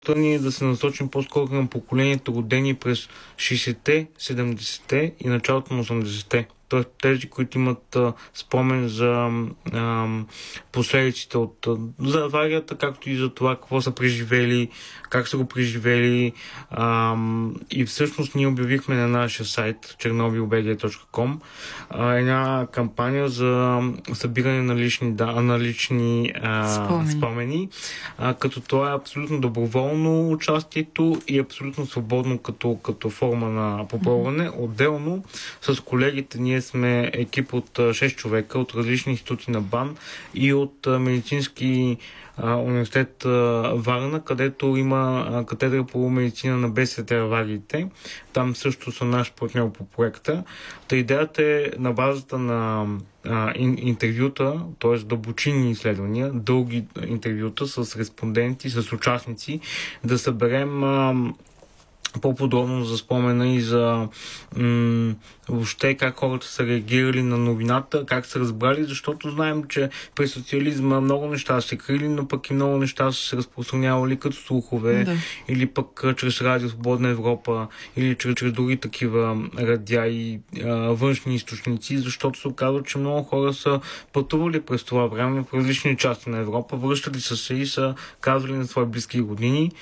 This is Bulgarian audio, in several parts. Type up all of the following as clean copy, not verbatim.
ни е да се насочим по-скоро към поколението родени през 60-те, 70-те и началото на 80-те. Тоест тези, които имат спомен за последиците от за аварията, както и за това какво са преживели, как са го преживели. И всъщност ние обявихме на нашия сайт chernobyl.bg.com една кампания за събиране на лични спомени, като това е абсолютно доброволно участието и абсолютно свободно като форма на попълване. Отделно с колегите ние сме екип от 6 човека от различни институти на БАН и от медицински университет Варна, където има катедра по медицина на бедствията и авариите. Там също са наш партньор по проекта. Та идеята е на базата на интервюта, т.е. дълбочинни изследвания, дълги интервюта с респонденти, с участници, да съберем по-подробно за спомена и за въобще как хората са реагирали на новината, как са разбрали, защото знаем, че през социализма много неща се крили, но пък и много неща са се разпространявали като слухове, или пък чрез Радио Свободна Европа, или чрез други такива радиа и външни източници, защото се оказва, че много хора са пътували през това време в различни части на Европа, връщали са се и са казвали на свои близки години.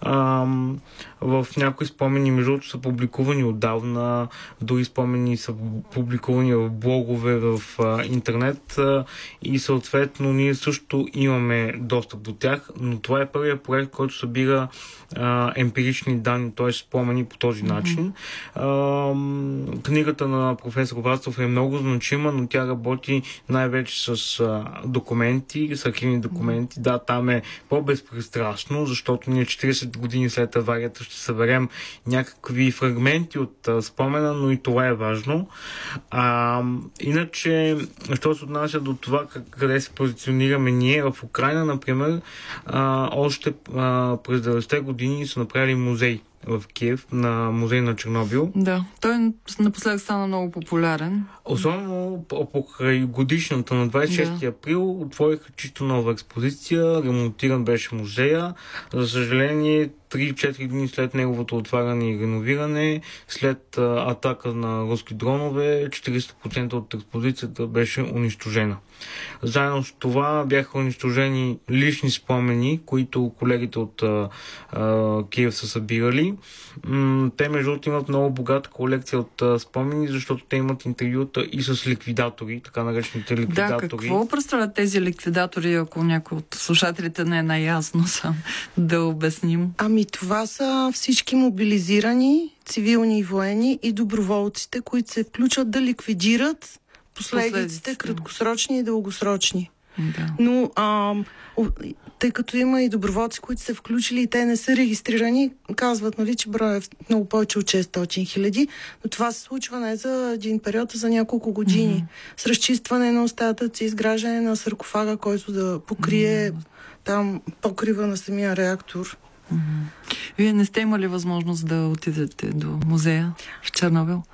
В някои спомени, между другото, са публикувани отдавна, други спомени са публикувани в блогове, в интернет и съответно ние също имаме достъп до тях, но това е първият проект, който събира емпирични данни, т.е. спомени по този начин. Книгата на професор Вацов е много значима, но тя работи най-вече с документи, с архивни документи. Да, там е по-безпристрастно, защото ние 40 години след аварията ще съберем някакви фрагменти от спомена, но и това е важно. Иначе, що се отнася до това къде се позиционираме ние, в Украйна, например, още през 90-те години са направили музей в Киев, на музей на Чернобил. Да, той напоследък стана много популярен. Особено покрай годишната на 26 април отвориха чисто нова експозиция, ремонтиран беше музея. За съжаление, 3-4 дни след неговото отваряне и реновиране, след атака на руски дронове, 40% от експозицията беше унищожена. Заедно с това бяха унищожени лични спомени, които колегите от Киев са събирали. Те, между другото, имат много богата колекция от спомени, защото те имат интервюта и с ликвидатори, така наречените ликвидатори. Да, какво представлят тези ликвидатори, ако някой от слушателите не е наясно сам да обясним? Това са всички мобилизирани, цивилни и военни и доброволците, които се включват да ликвидират последиците, краткосрочни и дългосрочни. Да. Но тъй като има и доброволци, които се включили и те не са регистрирани, казват, нали, че броя е много повече от 600 хиляди, но това се случва не за един период, а за няколко години. С разчистване на остатъци, изграждане на саркофага, който да покрие там покрива на самия реактор. Вие не сте имали възможност да отидете до музея в Чернобил?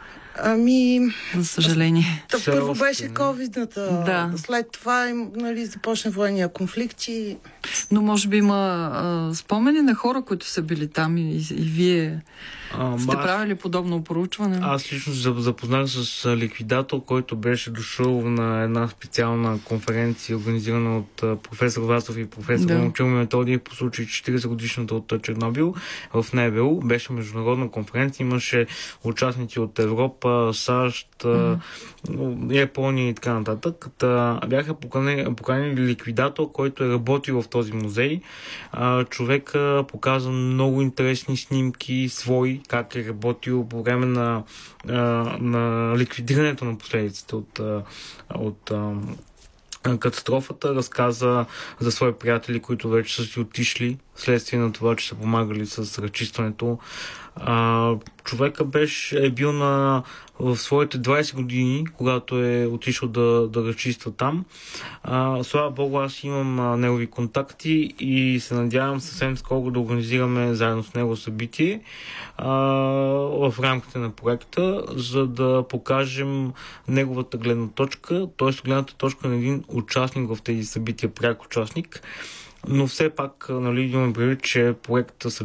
За съжаление. Първо беше ковидната. Да. След това започна военния конфликт и... Но може би има спомени на хора, които са били там и вие сте правили подобно проучване? Аз лично запознах с ликвидатор, който беше дошъл на една специална конференция, организирана от професор Васов и професор Момчил Методиев по случай 40 годишната от Чернобил в НБУ. Беше международна конференция, имаше участници от Европа, САЩ, Япония и така нататък. Бяха поканили ликвидатор, който е работил в този музей. Човека показа много интересни снимки свои, как е работил по време на ликвидирането на последиците от катастрофата. Разказа за свои приятели, които вече са си отишли вследствие на това, че са помагали с разчистването. Човека е бил в своите 20 години, когато е отишъл да разчиства там. Слава Богу, аз имам негови контакти и се надявам съвсем скоро да организираме заедно с него събитие в рамките на проекта, за да покажем неговата гледна точка, т.е. гледната точка на един участник в тези събития, пряк участник. Но все пак, имаме предвид, че проектът